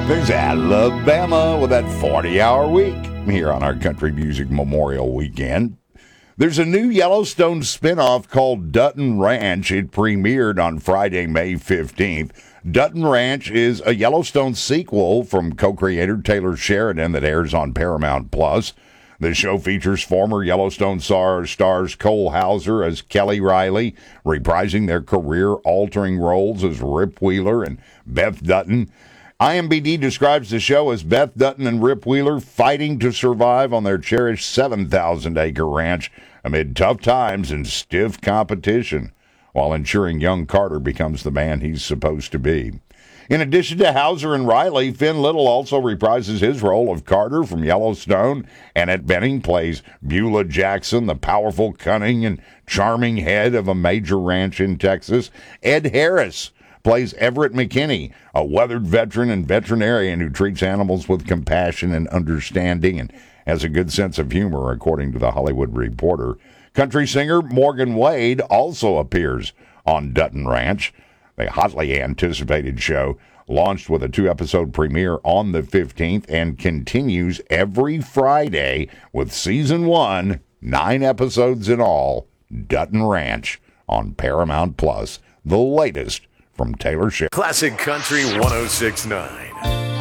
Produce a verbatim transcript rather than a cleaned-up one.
There's Alabama with that forty-hour week here on our Country Music Memorial Weekend. There's a new Yellowstone spinoff called Dutton Ranch. It premiered on Friday, May fifteenth. Dutton Ranch is a Yellowstone sequel from co-creator Taylor Sheridan that airs on Paramount Plus. The show features former Yellowstone star, stars Cole Hauser as Kelly Riley, reprising their career-altering roles as Rip Wheeler and Beth Dutton. I M B D describes the show as Beth Dutton and Rip Wheeler fighting to survive on their cherished seven thousand acre ranch amid tough times and stiff competition, while ensuring young Carter becomes the man he's supposed to be. In addition to Hauser and Riley, Finn Little also reprises his role of Carter from Yellowstone. Annette Bening plays Beulah Jackson, the powerful, cunning, and charming head of a major ranch in Texas. Ed Harris plays Everett McKinney, a weathered veteran and veterinarian who treats animals with compassion and understanding and has a good sense of humor, according to The Hollywood Reporter. Country singer Morgan Wade also appears on Dutton Ranch. The hotly anticipated show launched with a two-episode premiere on the fifteenth and continues every Friday with season one, nine episodes in all, Dutton Ranch on Paramount Plus, the latest from Taylor Sheridan. Classic Country one oh six point nine.